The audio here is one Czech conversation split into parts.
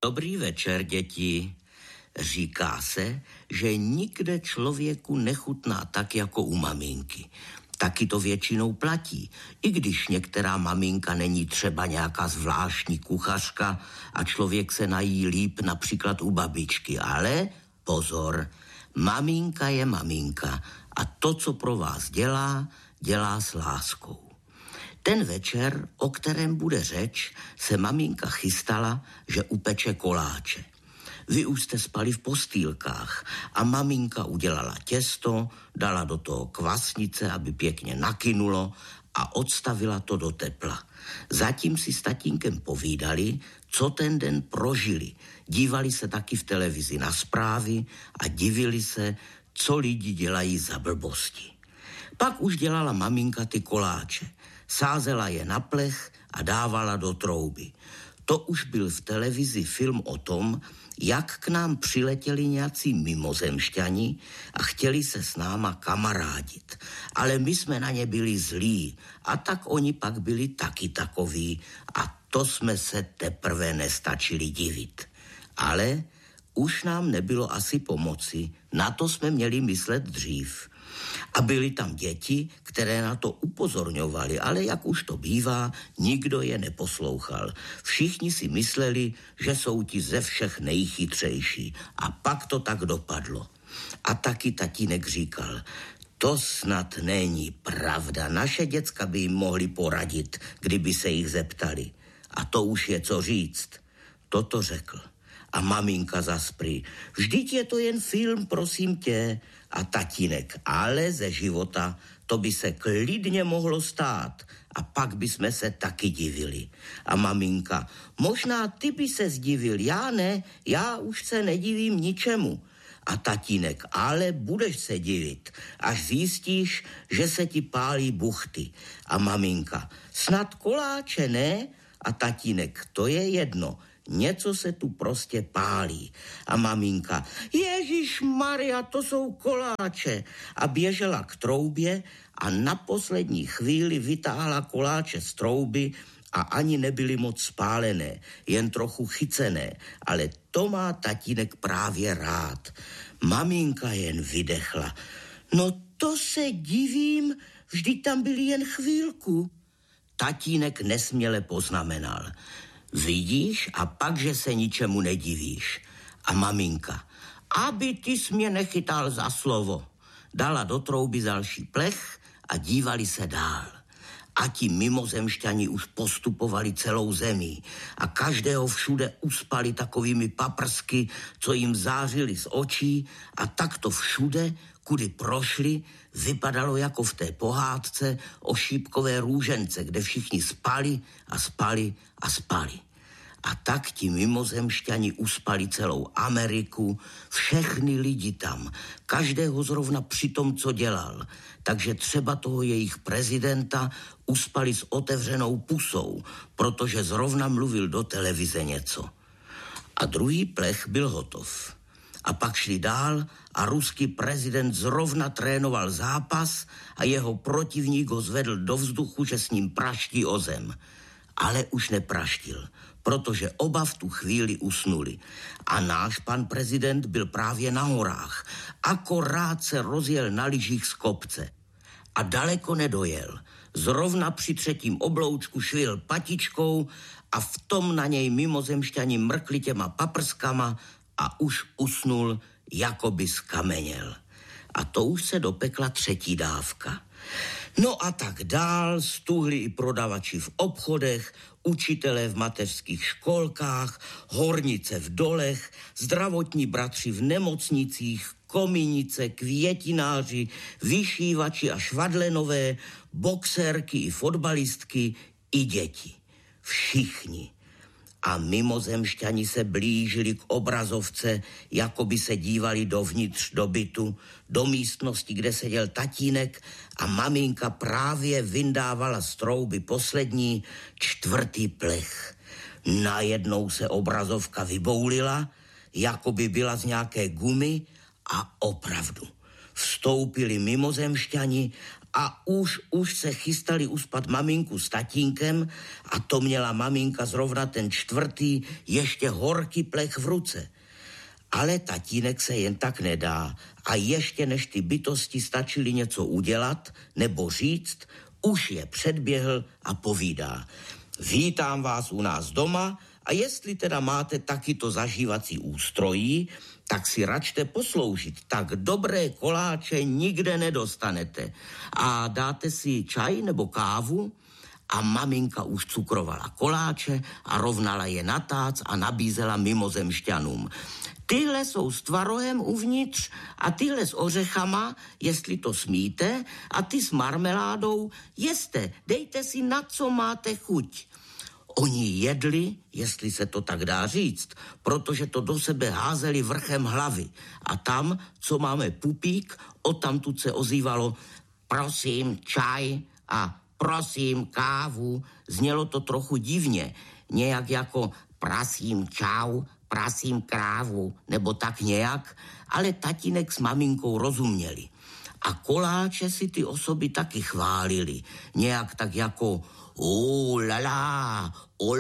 Dobrý večer, děti. Říká se, že nikde člověku nechutná tak jako u maminky. Taky to většinou platí, i když některá maminka není třeba nějaká zvláštní kuchařka a člověk se nají líp například u babičky. Ale pozor, maminka je maminka a to, co pro vás dělá, dělá s láskou. Ten večer, o kterém bude řeč, se maminka chystala, že upeče koláče. Vy už jste spali v postýlkách a maminka udělala těsto, dala do toho kvasnice, aby pěkně nakynulo a odstavila to do tepla. Zatím si s tatínkem povídali, co ten den prožili. Dívali se taky v televizi na zprávy a divili se, co lidi dělají za blbosti. Pak už dělala maminka ty koláče. Sázela je na plech a dávala do trouby. To už byl v televizi film o tom, jak k nám přiletěli nějací mimozemšťani a chtěli se s náma kamarádit. Ale my jsme na ně byli zlí a tak oni pak byli taky takoví a to jsme se teprve nestačili divit. Ale už nám nebylo asi pomoci, na to jsme měli myslet dřív. A byly tam děti, které na to upozorňovali, ale jak už to bývá, nikdo je neposlouchal. Všichni si mysleli, že jsou ti ze všech nejchytřejší. A pak to tak dopadlo. A taky tatínek říkal, to snad není pravda. Naše děcka by jim mohli poradit, kdyby se jich zeptali. A to už je co říct. Toto řekl. A maminka zas prý, vždyť je to jen film, prosím tě. A tatínek, ale ze života to by se klidně mohlo stát. A pak bychom se taky divili. A maminka, možná ty by se zdivil, já ne, já už se nedivím ničemu. A tatínek, ale budeš se divit, až zjistíš, že se ti pálí buchty. A maminka, snad koláče, ne? A tatínek, to je jedno, něco se tu prostě pálí. A maminka, Ježišmarja, to jsou koláče. A běžela k troubě a na poslední chvíli vytáhla koláče z trouby a ani nebyly moc spálené, jen trochu chycené. Ale to má tatínek právě rád. Maminka jen vydechla. No to se divím, vždyť tam byli jen chvílku. Tatínek nesměle poznamenal. Vidíš, a pak, že se ničemu nedivíš. A maminka, aby ty jsi mě nechytal za slovo. Dala do trouby další plech a dívali se dál. A ti mimozemšťani už postupovali celou zemí a každého všude uspali takovými paprsky, co jim zářili z očí a takto všude, kudy prošli, vypadalo jako v té pohádce o šípkové růžence, kde všichni spali a spali a spali. A tak ti mimozemšťani uspali celou Ameriku, všechny lidi tam, každého zrovna při tom, co dělal. Takže třeba toho jejich prezidenta uspali s otevřenou pusou, protože zrovna mluvil do televize něco. A druhý plech byl hotov. A pak šli dál a ruský prezident zrovna trénoval zápas a jeho protivník ho zvedl do vzduchu, že s ním praští o zem. Ale už nepraštil, protože oba v tu chvíli usnuli. A náš pan prezident byl právě na horách. Akorát se rozjel na lyžích z kopce. A daleko nedojel. Zrovna při třetím obloučku švil patičkou a v tom na něj mimozemšťani mrkli těma paprskama a už usnul, jako by skameněl. A to už se dopekla třetí dávka. No a tak dál stuhli i prodavači v obchodech, učitelé v mateřských školkách, hornice v dolech, zdravotní bratři v nemocnicích, kominice, květináři, vyšívači a švadlenové, boxérky i fotbalistky i děti. Všichni. A mimozemšťani se blížili k obrazovce, jako by se dívali dovnitř do bytu, do místnosti, kde seděl tatínek a maminka právě vyndávala z trouby poslední, čtvrtý plech. Najednou se obrazovka vyboulila, jako by byla z nějaké gumy a opravdu. Vstoupili mimozemšťani a už se chystali uspat maminku s tatínkem a to měla maminka zrovna ten 4. ještě horký plech v ruce. Ale tatínek se jen tak nedá a ještě než ty bytosti stačili něco udělat nebo říct, už je předběhl a povídá: vítám vás u nás doma a jestli teda máte taky to zažívací ústrojí, tak si račte posloužit. Tak dobré koláče nikde nedostanete. A dáte si čaj nebo kávu? A maminka už cukrovala koláče a rovnala je na tác a nabízela mimozemšťanům. Tyhle jsou s tvarohem uvnitř a tyhle s ořechama, jestli to smíte, a ty s marmeládou, jeste, dejte si na co máte chuť. Oni jedli, jestli se to tak dá říct, protože to do sebe házeli vrchem hlavy. A tam, co máme pupík, odtamtud se ozývalo prosím čaj a prosím kávu. Znělo to trochu divně, nějak jako prosím čau, prosím krávu, nebo tak nějak, ale tatínek s maminkou rozuměli. A koláče si ty osoby taky chválili, nějak tak jako lala,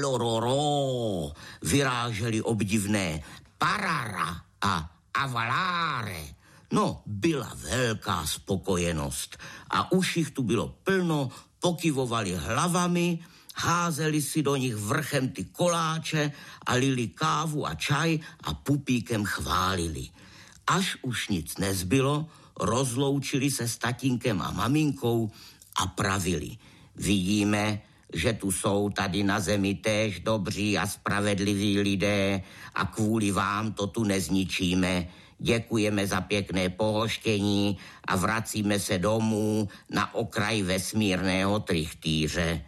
olororo, vyráželi obdivné parara a avaláre. No, byla velká spokojenost a už jich tu bylo plno, pokyvovali hlavami, házeli si do nich vrchem ty koláče a lili kávu a čaj a pupíkem chválili. Až už nic nezbylo, rozloučili se s tatínkem a maminkou a pravili: vidíme, že tu jsou tady na zemi též dobří a spravedliví lidé a kvůli vám to tu nezničíme. Děkujeme za pěkné pohoštění a vracíme se domů na okraj vesmírného trichtýře.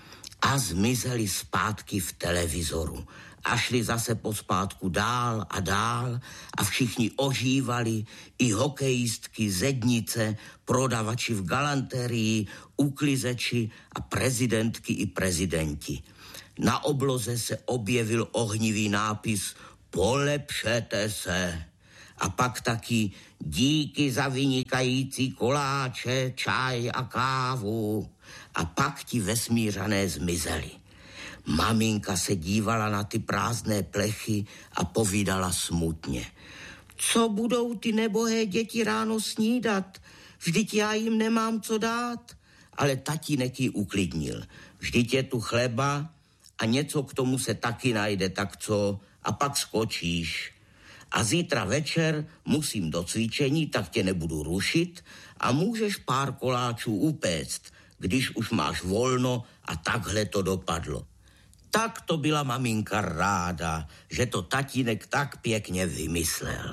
A zmizeli zpátky v televizoru a šli zase pospátku dál a dál a všichni ožívali, i hokejistky, zednice, prodavači v galanterii, uklizeči a prezidentky i prezidenti. Na obloze se objevil ohnivý nápis Polepšete se. A pak taky díky za vynikající koláče, čaj a kávu. A pak ti vesmířané zmizeli. Maminka se dívala na ty prázdné plechy a povídala smutně: co budou ty nebohé děti ráno snídat? Vždyť já jim nemám co dát. Ale tatínek ji uklidnil: vždyť je tu chleba a něco k tomu se taky najde, tak co? A pak skočíš. A zítra večer musím do cvičení, tak tě nebudu rušit a můžeš pár koláčů upéct, když už máš volno. A takhle to dopadlo. Tak to byla maminka ráda, že to tatínek tak pěkně vymyslel.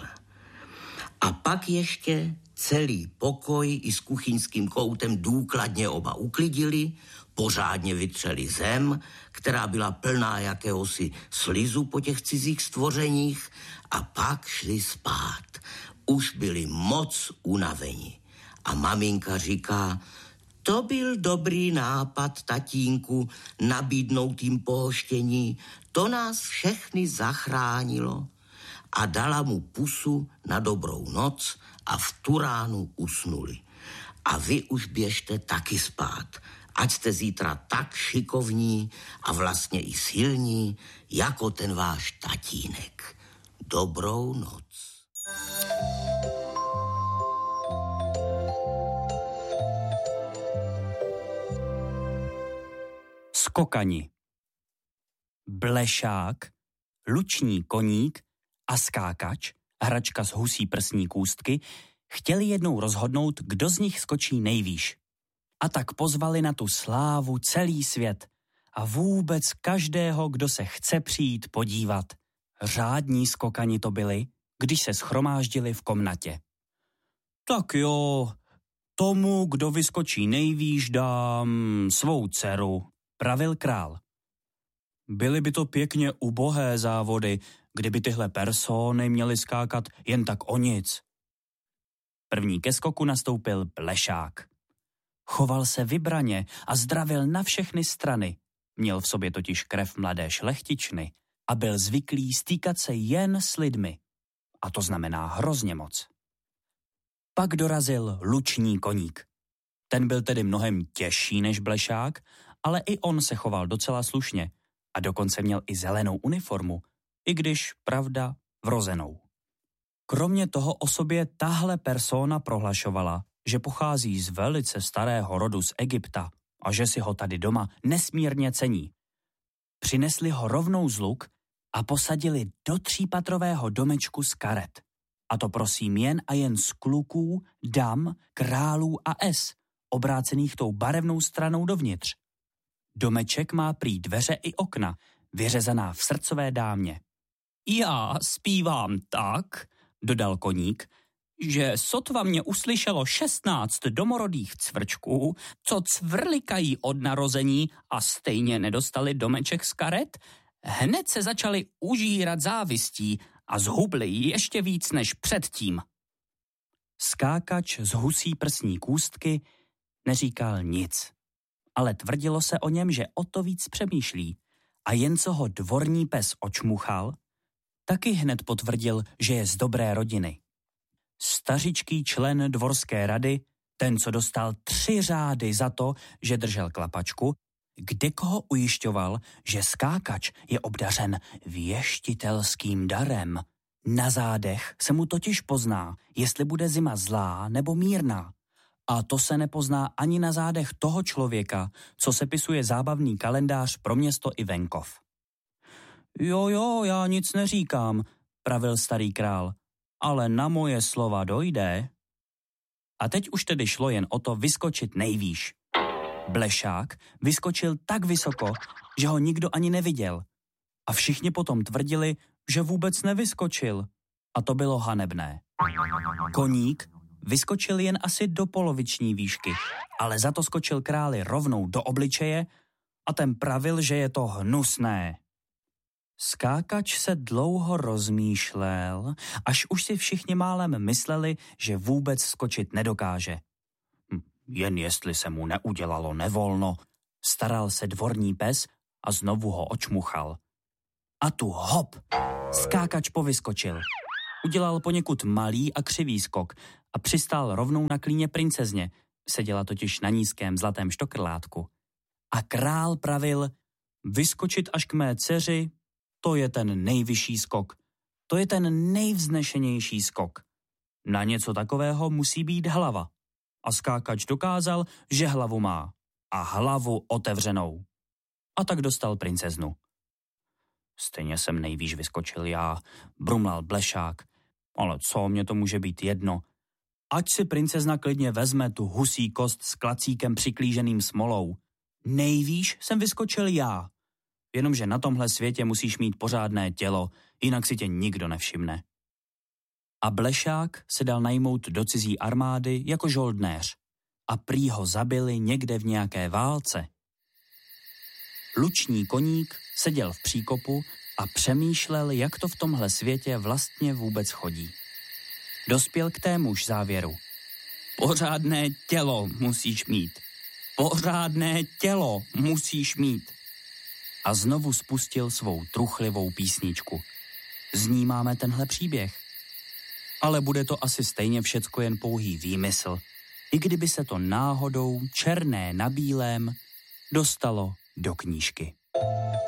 A pak ještě celý pokoj i s kuchyňským koutem důkladně oba uklidili, pořádně vytřeli zem, která byla plná jakéhosi slizu po těch cizích stvořeních, a pak šli spát. Už byli moc unaveni. A maminka říká: to byl dobrý nápad, tatínku, nabídnout jim pohoštění. To nás všechny zachránilo. A dala mu pusu na dobrou noc a v tu ránu usnuli. A vy už běžte taky spát, ať jste zítra tak šikovní a vlastně i silní, jako ten váš tatínek. Dobrou noc. Skokani. Blešák, luční koník a skákač, hračka z husí prsní kůstky, chtěli jednou rozhodnout, kdo z nich skočí nejvýš. A tak pozvali na tu slávu celý svět a vůbec každého, kdo se chce přijít podívat. Řádní skokani to byli, když se shromáždili v komnatě. Tak jo, tomu, kdo vyskočí nejvýš, dám svou dceru, pravil král. Byly by to pěkně ubohé závody, kdyby tyhle persony měly skákat jen tak o nic. První ke skoku nastoupil Blešák. Choval se vybraně a zdravil na všechny strany. Měl v sobě totiž krev mladé šlechtičny a byl zvyklý stýkat se jen s lidmi. A to znamená hrozně moc. Pak dorazil luční koník. Ten byl tedy mnohem těžší než Blešák, ale i on se choval docela slušně a dokonce měl i zelenou uniformu, i když, pravda, vrozenou. Kromě toho o sobě tahle persona prohlašovala, že pochází z velice starého rodu z Egypta a že si ho tady doma nesmírně cení. Přinesli ho rovnou z Luk a posadili do 3patrového domečku z karet. A to prosím jen a jen z kluků, dam, králů a obrácených tou barevnou stranou dovnitř. Domeček má prý dveře i okna, vyřezaná v srdcové dámě. Já zpívám tak, dodal Koník, že sotva mě uslyšelo 16 domorodých cvrčků, co cvrlikají od narození a stejně nedostali domeček z karet, hned se začali užírat závistí a zhubli ještě víc než předtím. Skákač z husí prsní kůstky neříkal nic, ale tvrdilo se o něm, že o to víc přemýšlí a jen co ho dvorní pes očmuchal, taky hned potvrdil, že je z dobré rodiny. Stařičký člen dvorské rady, ten, co dostal 3 řády za to, že držel klapačku, kdekoho ujišťoval, že Skákač je obdařen věštitelským darem. Na zádech se mu totiž pozná, jestli bude zima zlá nebo mírná. A to se nepozná ani na zádech toho člověka, co sepisuje zábavný kalendář pro město i venkov. Jo, já nic neříkám, pravil starý král, ale na moje slova dojde. A teď už tedy šlo jen o to vyskočit nejvýš. Blešák vyskočil tak vysoko, že ho nikdo ani neviděl. A všichni potom tvrdili, že vůbec nevyskočil. A to bylo hanebné. Koník vyskočil jen asi do poloviční výšky, ale za to skočil králi rovnou do obličeje a ten pravil, že je to hnusné. Skákač se dlouho rozmýšlel, až už si všichni málem mysleli, že vůbec skočit nedokáže. Jen jestli se mu neudělalo nevolno, staral se dvorní pes a znovu ho očmuchal. A tu hop, Skákač povyskočil. Udělal poněkud malý a křivý skok a přistál rovnou na klíně princezně, seděla totiž na nízkém zlatém štokrlátku. A král pravil, vyskočit až k mé dceři, to je ten nejvyšší skok, to je ten nejvznešenější skok. Na něco takového musí být hlava. A Skákač dokázal, že hlavu má. A hlavu otevřenou. A tak dostal princeznu. Stejně jsem nejvýš vyskočil já, brumlal Blešák. Ale co, mě to může být jedno. Ať si princezna klidně vezme tu husí kost s klacíkem přiklíženým smolou. Nejvýš jsem vyskočil já. Jenomže na tomhle světě musíš mít pořádné tělo, jinak si tě nikdo nevšimne. A Blešák se dal najmout do cizí armády jako žoldnéř. A prý ho zabili někde v nějaké válce. Luční Koník seděl v příkopu a přemýšlel, jak to v tomhle světě vlastně vůbec chodí. Dospěl k témuž závěru. Pořádné tělo musíš mít. Pořádné tělo musíš mít. A znovu spustil svou truchlivou písničku. Z ní máme tenhle příběh. Ale bude to asi stejně všecko jen pouhý výmysl, i kdyby se to náhodou černé na bílém dostalo do knížky.